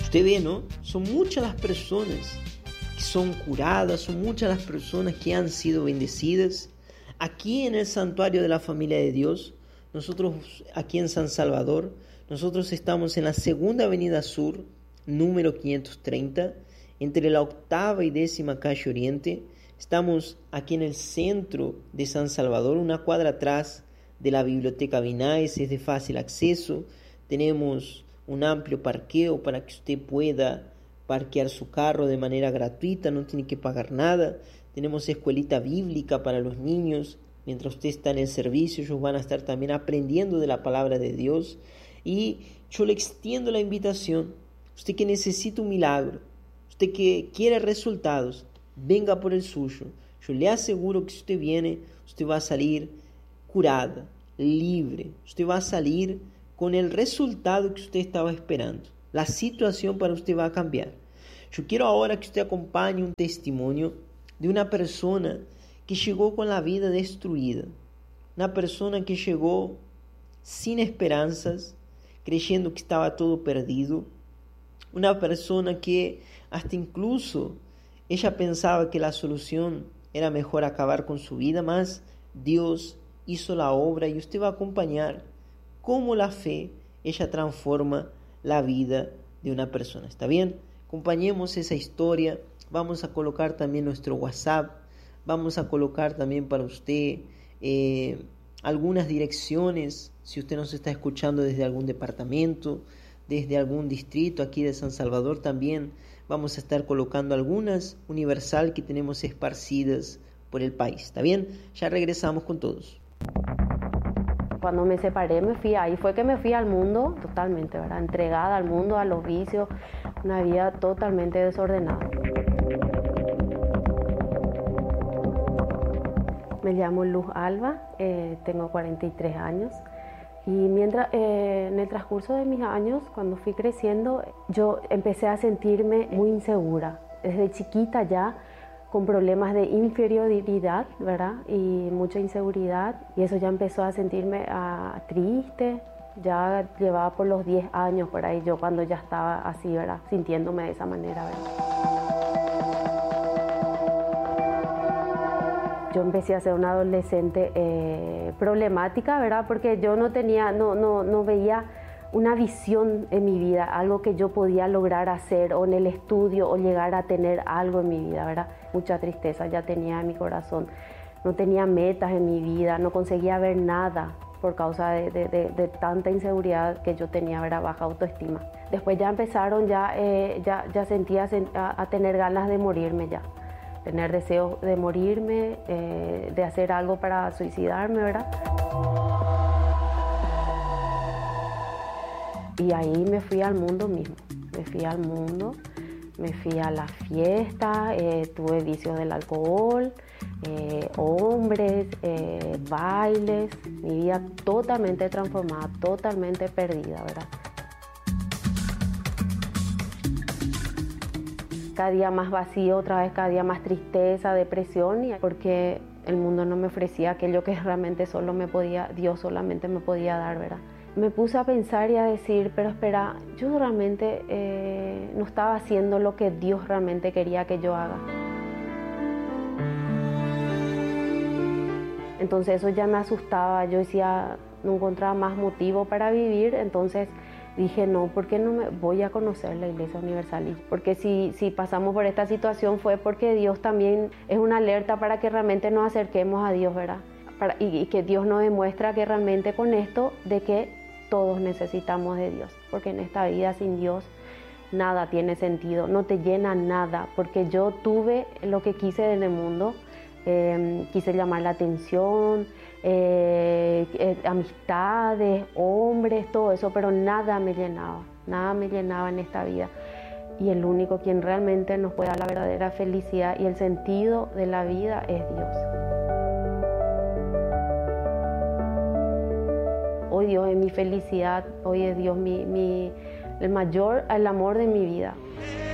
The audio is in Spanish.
Usted ve, ¿no? Son muchas las personas que son curadas, son muchas las personas que han sido bendecidas. Aquí en el santuario de la familia de Dios, nosotros aquí en San Salvador, nosotros estamos en la segunda avenida sur, número 530, entre la 8ª y 10ª calle Oriente. Estamos aquí en el centro de San Salvador, una cuadra atrás de la biblioteca Vinais, es de fácil acceso. Tenemos un amplio parqueo para que usted pueda parquear su carro de manera gratuita, no tiene que pagar nada. Tenemos escuelita bíblica para los niños. Mientras usted está en el servicio, ellos van a estar también aprendiendo de la palabra de Dios. Y yo le extiendo la invitación. Usted que necesita un milagro, usted que quiere resultados, venga por el suyo. Yo le aseguro que si usted viene, usted va a salir curada, libre. Usted va a salir con el resultado que usted estaba esperando. La situación para usted va a cambiar. Yo quiero ahora que usted acompañe un testimonio de una persona que llegó con la vida destruida. Una persona que llegó sin esperanzas, creyendo que estaba todo perdido. Una persona que hasta incluso ella pensaba que la solución era mejor acabar con su vida, mas Dios hizo la obra y usted va a acompañar cómo la fe, ella transforma la vida de una persona. ¿Está bien? Acompañemos esa historia. Vamos a colocar también nuestro WhatsApp. Vamos a colocar también para usted algunas direcciones, si usted nos está escuchando desde algún departamento, desde algún distrito aquí de San Salvador también. Vamos a estar colocando algunas universal que tenemos esparcidas por el país. ¿Está bien? Ya regresamos con todos. Cuando me separé, ahí fue que me fui al mundo totalmente, ¿verdad? Entregada al mundo, a los vicios, una vida totalmente desordenada. Me llamo Luz Alba, tengo 43 años y mientras, en el transcurso de mis años, cuando fui creciendo, yo empecé a sentirme muy insegura. Desde chiquita ya, con problemas de inferioridad, ¿verdad? Y mucha inseguridad. Y eso ya empezó a sentirme triste. Ya llevaba por los 10 años por ahí yo cuando ya estaba así, ¿verdad? Sintiéndome de esa manera, ¿verdad? Yo empecé a ser una adolescente problemática, ¿verdad? Porque yo no veía una visión en mi vida, algo que yo podía lograr hacer o en el estudio o llegar a tener algo en mi vida, ¿verdad? Mucha tristeza ya tenía en mi corazón, no tenía metas en mi vida, no conseguía ver nada por causa de tanta inseguridad que yo tenía, ¿verdad? Baja autoestima. Después ya empezaron, ya sentía a tener ganas de morirme ya, tener deseos de morirme, de hacer algo para suicidarme, ¿verdad? Y ahí me fui al mundo mismo, me fui a la fiesta, tuve vicios del alcohol, hombres, bailes, mi vida totalmente transformada, totalmente perdida, ¿verdad? Cada día más vacío, otra vez cada día más tristeza, depresión, porque el mundo no me ofrecía aquello que realmente Dios solamente me podía dar, ¿verdad? Me puse a pensar y a decir, pero espera, yo realmente no estaba haciendo lo que Dios realmente quería que yo haga. Entonces eso ya me asustaba, yo decía, no encontraba más motivo para vivir, entonces dije, no, ¿por qué no me voy a conocer la Iglesia Universal? Porque si pasamos por esta situación fue porque Dios también es una alerta para que realmente nos acerquemos a Dios, ¿verdad? Y que Dios nos demuestra que realmente con esto, de que todos necesitamos de Dios, porque en esta vida sin Dios nada tiene sentido, no te llena nada, porque yo tuve lo que quise en el mundo, quise llamar la atención, amistades, hombres, todo eso, pero nada me llenaba en esta vida. Y el único quien realmente nos puede dar la verdadera felicidad y el sentido de la vida es Dios. Hoy Dios es mi felicidad, hoy es Dios el amor de mi vida.